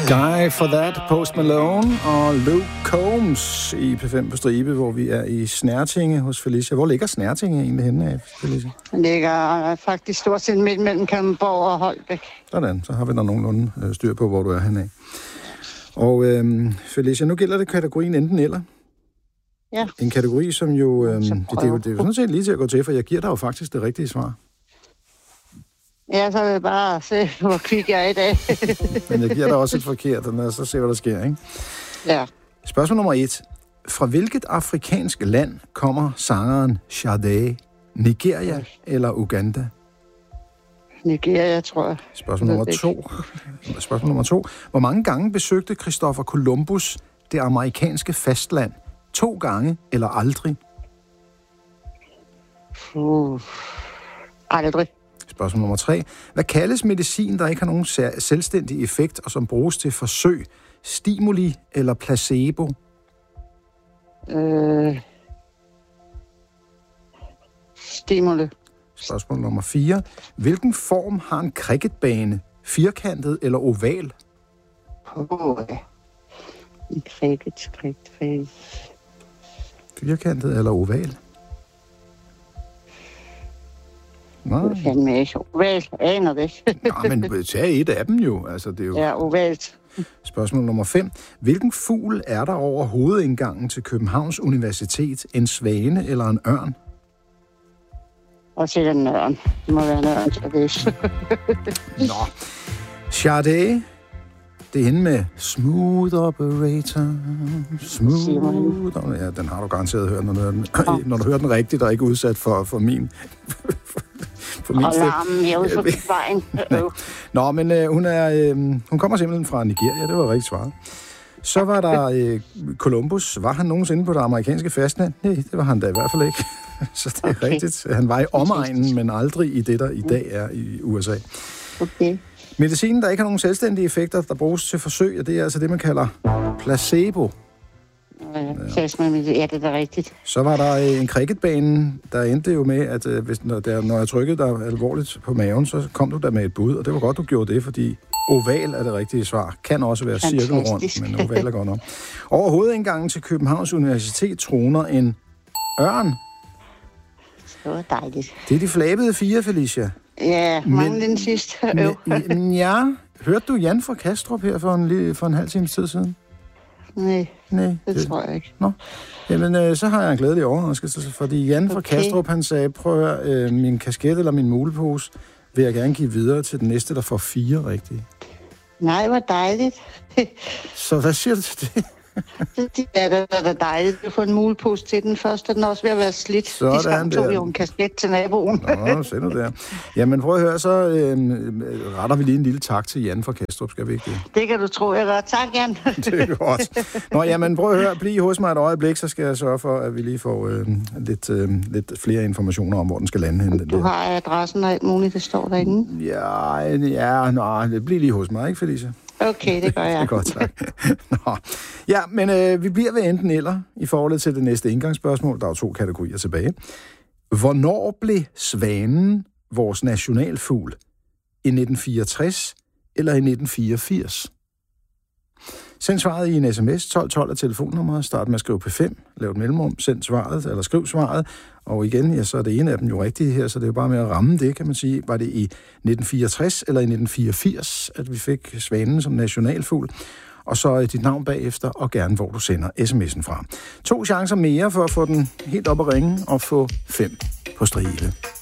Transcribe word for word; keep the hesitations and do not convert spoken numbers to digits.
Guy for That, Post Malone og Luke Combs i P fem på stribe, hvor vi er i Snertinge hos Felicia. Hvor ligger Snertinge egentlig henne af, Felicia? Den ligger faktisk stort set midt mellem Kalundborg og Holbæk. Sådan, så har vi da nogenlunde styr på, hvor du er henne af. Og øhm, Felicia, nu gælder det kategorien enten eller. Ja. En kategori, som jo... Øhm, det, det, er jo det er jo sådan set lige til at gå til, for jeg giver dig jo faktisk det rigtige svar. Ja, så vil jeg bare se, hvor kvik jeg er i dag. Men jeg giver dig også et forkert, og så ser hvad der sker, ikke? Ja. Spørgsmål nummer et. Fra hvilket afrikansk land kommer sangeren Sade? Nigeria eller Uganda? Nigeria, tror jeg. Spørgsmål nummer to. Spørgsmål nummer to. Hvor mange gange besøgte Christopher Columbus det amerikanske fastland? To gange eller aldrig? Uh, aldrig. Spørgsmål nummer tre. Hvad kaldes medicin, der ikke har nogen selvstændig effekt, og som bruges til forsøg? Stimuli eller placebo? Øh, stimuli. Spørgsmål nummer fire. Hvilken form har en cricketbane? Firkantet eller oval? Oh, en cricket, cricket. Firkantet eller oval? Nej. Det er med ikke. Ovalt, aner det ikke. Ja, men tag et af dem jo. Altså, det er jo... Ja, ovalt. Spørgsmål nummer fem. Hvilken fugl er der over hovedindgangen til Københavns Universitet? En svane eller en ørn? Og til den ørn. Det må være en ørn, så det Nå. Sade. Det er hende med Smooth Operator. Smooth. Ja, den har du garanteret hørt, når du hører den, når du hører den rigtigt, og ikke udsat for, for min... for min og larmen herude for vejen. Nå, men øh, hun, er, øh, hun kommer simpelthen fra Nigeria, det var rigtigt svaret. Så var der øh, Columbus. Var han nogensinde på det amerikanske fastland? Nej, det var han da i hvert fald ikke. Så det er okay. Rigtigt. Han var i omegnen, men aldrig i det, der i dag er i U S A. Okay. Medicinen, der ikke har nogen selvstændige effekter, der bruges til forsøg, og det er altså det, man kalder placebo. Ja, ja, det er da rigtigt. Så var der en cricketbane, der endte jo med, at hvis, når, der, når jeg trykkede dig alvorligt på maven, så kom du der med et bud, og det var godt, du gjorde det, fordi oval er det rigtige svar. Kan også være cirkelrundt, men oval er godt nok. Over hovedindgangen til Københavns Universitet troner en ørn. Det var dejligt. Det er de flabede fire, Felicia. Ja, mange den sidste. Men, ja, hørte du Jan fra Kastrup her for en, for en halv times tid siden? Nej, Nej det, det tror jeg ikke. Nå, jamen øh, så har jeg en glædelig overraskelse, fordi Jan fra okay. Kastrup, han sagde, prøv at høre, øh, min kasket eller min mulepose vil jeg gerne give videre til den næste, der får fire rigtige. Nej, hvor dejligt. Så hvad siger du til det? Det er da, da dejligt at få en mulepose til den første. Den er også ved at være slidt. Sådan de skam tog jo en kasket til naboen. Nå, se nu der. Jamen prøv at høre, så øh, retter vi lige en lille tak til Jan fra Kastrup, skal vi ikke det? Det kan du tro, jeg gør. Tak, Jan. Det er godt. Nå, jamen prøv at høre, bliv hos mig et øjeblik, så skal jeg sørge for, at vi lige får øh, lidt, øh, lidt flere informationer om, hvor den skal lande hen. Du har adressen og alt muligt, det står derinde. Ja, ja, nej, det bliver lige hos mig, ikke Felicia? Okay, det gør jeg. Det er godt, tak. Nå. Ja, men øh, vi bliver ved enten eller i forhold til det næste indgangsspørgsmål. Der er jo to kategorier tilbage. Hvornår blev svanen vores nationalfugl? I nitten fireogtres eller i nitten fireogfirs? Send svaret i en sms. tolv tolv er telefonnummeret. Start med at skrive P fem. Lav et mellemrum. Send svaret, eller skriv svaret. Og igen, ja, så er det ene af dem jo rigtigt her, så det er jo bare med at ramme det, kan man sige. Var det i nitten fireogtres eller i nitten fireogfirs, at vi fik svanen som nationalfugl? Og så er dit navn bagefter, og gerne hvor du sender sms'en fra. To chancer mere for at få den helt op at ringe og få fem på stribe.